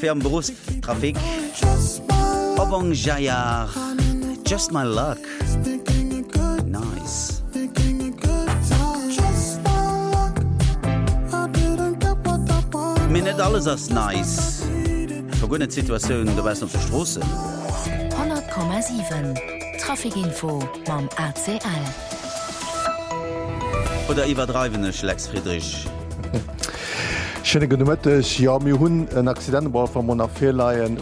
für am Berufstrafik. Obong Jayar, Just My Luck. Nice. Mir nicht alles ist nice. Vergönne Situationen, du weißt auf der Straße. 100,7 Trafikinfo beim ACL. Oder übertreibende Lex Friedrich. Schöne gute Mittag. Ja, wir haben einen Accidentball von Monafirleien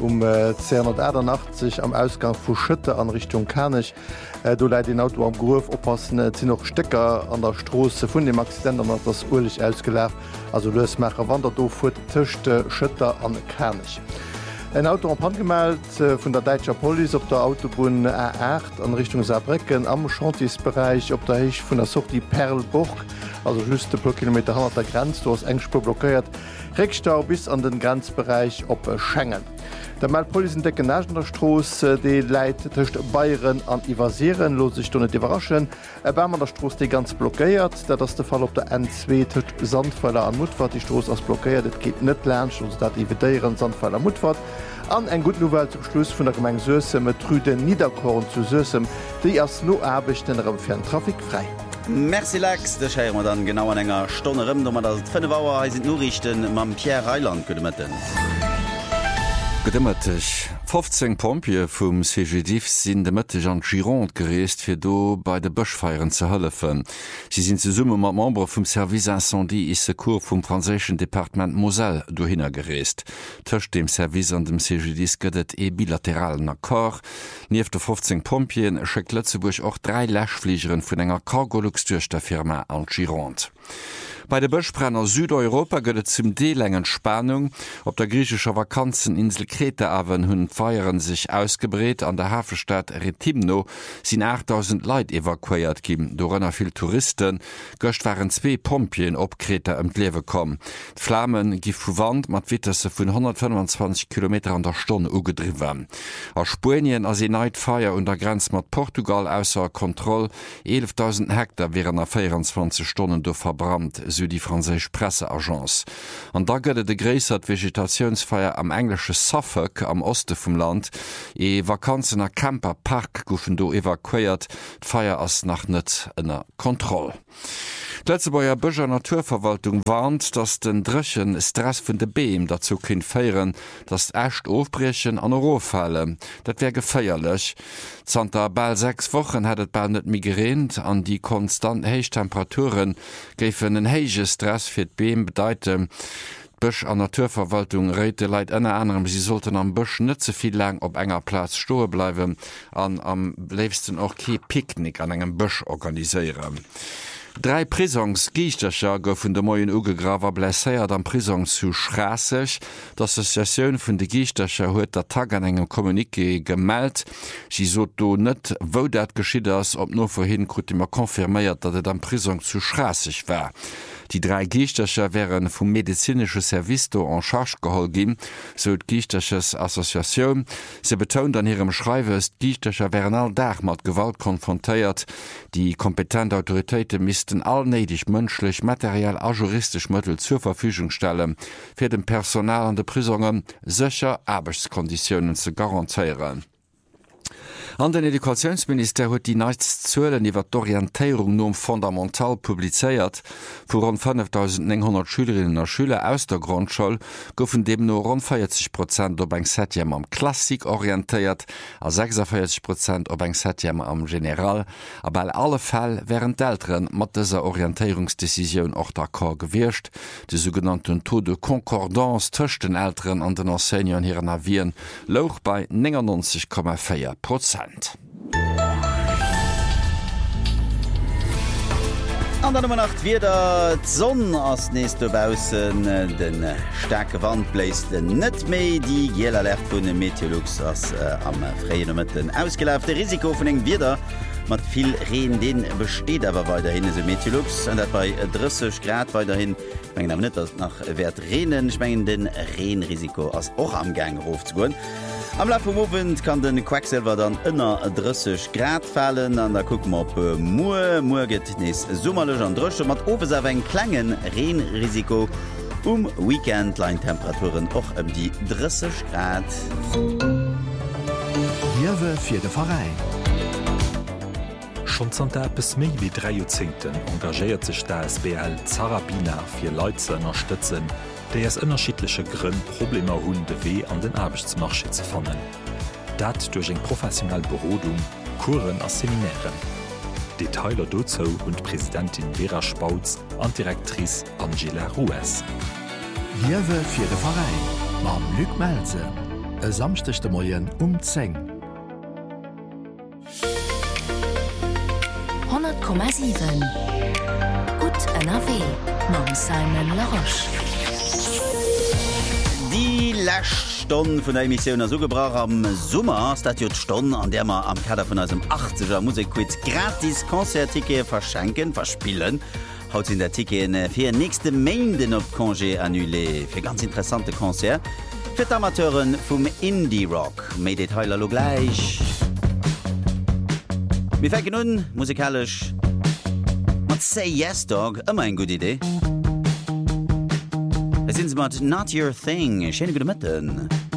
281 am Ausgang von Schütte an Richtung Kernich. Da leidet ein Auto am Grof oppassen, sind noch Stecker an der Straße von dem Accident, und hat das urlich ausgelaufen. Also Lösmacher wandert da vor die Tischte Schütte an Kernich. Ein Auto am Hand gemeldet von der deutschen Polizei auf der Autobahn A8 an Richtung Saarbrücken am Chantiers-Bereich auf der Höhe von der Sortie Perlburg, also just ein paar Kilometer an der Grenze, da ist eng Spur blockiert. Rückstau bis an den Grenzbereich auf Schengen. Der Polizei entdecken nach der Straße, die leitet zwischen Bayern an Ivasieren, lässt sich nicht überraschen. Beim an der Straße die ganz blockiert, das ist der Fall auf der N2 zwischen Sandpfeiler an Mutfahrt. Die Straße ist blockiert, das geht nicht lernen, also das dividieren Sandpfeiler Mutfahrt. An ein gute Nouvelle zum Schluss von der Gemeinde Sösem mit Trüden Niederkorn zu Sösem, die erst nur abends den für den Trafik frei. Merci Lex, das schreiben wir dann genau an einer Stunde rum, da wir das 5 Uhr sind Nachrichten mit Pierre Reiland gedemmetten. Gedemmettech 15 Pompier vum CGDIF sinn de Mëtteg an Gironde gereest fir do bei de Bëchfeieren ze hëllefen. Sie sinn ze Summe mat Membre vum Service Incendie e Secours vum franzéschen Departement Moselle do hinner gereest. Tëcht dem Service an dem CGDIF gëtt e bilateralen Akkor. Nieef de 15 Pompien schickt Lëtzeburg och 3 Lächfliegeren vun enger Cargolux-Duerch der Firma an Gironde. Bei der Bëchbrenner Südeuropa gëtt zum Deelengen Spannung. Op der griechischer Vakanzeninsel Kreta awen hunn Feieren sich ausgebreet. An der Hafenstadt Retimno sind 8000 Leiit evakuiert gin. Dorënner vill Touristen. Gëcht waren 2 Pompien op Kreta Lewe kom. D'Flammen gif vu Wand mat Witterse vun 125 km an der Stunde ugedriwen. A Spanien as en Neitfeier und der Grenz mat Portugal ausser Kontroll. 11.000 Hektar wären a 24 Stunden do verbrannt, so die französische Presseagence. An da gëtt de gräissert Vegetationsfeier am englische Suffolk am Oste vom Land. E Vakanzener Camperpark goufen do evakuiert. D'Feier ass nach net ënner Kontroll. Letzte Beier Bëger Naturverwaltung warnt, dass den Drëchen Stress vun de Beem dazu kind feieren, dass echt aufbrechen an Eurofälle. Dat wär geféierlech. Zter bald 6 Wochen hättet bald net migrent an die konstant Heichtemperaturen géiffen den heige Stress fir d Beem bedeite. Bëch an Naturverwaltung réite Leiit ënner anderem, sie sollten am Bëch net so viel lang op enger Platz stoe bleiwen an am liefsten och ke Picknick an engem Bëch organiiséieren. 3 Prisonsgiichtercher goufen de Moien ugegrawer blesséiert am Prison zu Schrasseg. D'Assoziatioun vun de Giichtercher huet der Tag an engem Kommunike gemeldt. Si sot do net wo dat geschiet ass, op no vorhin krut immer konfirméiert, dat et am Prison zu Schrasseg war. Die 3 Giichtercher wären vum medizinsche Service en charge geholl gin, so d Giichterches Assoziatioun. Se betont an ihrem Schreiwes, Giichtercher wären all Dach mat Gewalt konfrontéiert. Die kompetente Autoritéite missten allnéidig mënschlech, materiell a juristisch Mëttel zur Verfügung stellen, fir dem Personal an de Prisungen secher Arbeitskonditionen ze garantiieren. An den Edukationsminister huet die neist Zölen iwwer d'Orientéierung nom fundamental publizeiert. Vu rund 5.900 Schülerinnen a Schüler aus der Grundschule goufen dem no rund 40% op eng Septième am Klassik orientéiert, a 46% op eng Septième am General. Aber bei alle Fäll wären d'Eltern mat dieser Orientierungsdecision och d'accord gewircht. De sogenannten Taux de Concordance tëcht den Eltern an den Enseignern hier Navien louch bei 99,4%. An der Nummer 8 wieder Sonn ass nächstebausen den starke Wand bläst net méi die Geler vun den Meteorlux ass am freien Mitten ausgelaufte Risiko vun eng wieder mat viel Reen den besteht aber weiterhin so Meteorlux und dat bei 30 Grad weiterhin net nach Wert Renen schmengen den Reenrisiko ass och am Gang ruf zu goen. Am Lauf vom Abend kann den Quacksilver dann ënner 30 Grad fallen, an der gucken op Muer geht nes sommerlech an Drëche mat ofes awer eng klengen Reenrisiko Weekend leien Temperaturen och die 30 Grad. Liewe fir de Verein. Schon bis méi wie 3 Jahrzehnten engagéiert sich der SBL Zarabina fir Leute zu unterstützen, déi es unterschiedliche Gründe Probleme hunn de weh an den Arbeitsmarkt zu fannen. Dat durch eng professionell Berodung, Kuren a Seminären. Detailer dazu und Präsidentin Vera Spautz und Direktrice Angela Rues. Liewe fir de Verein, mam Luc Melze, e samstechte Moien 10. 100,7 Gut NRW mam Simon Laroche. Die Lächstunde von der Emission so gebracht am Sommer Statutstunden, an der man am Kader von unserem 80er Musikquiz gratis Konzertticket verschenken, verspielen. Haut sind der Ticket für nächste Mänden auf Congé annulé für ganz interessante Konzert. Für die Amateuren vom Indie Rock. Mehr Details lo gleich. Wir fangen nun musikalisch mit Say Yes Dog, immer eine gute Idee. Es sind mit Not Your Thing. Schöne gute Mitten.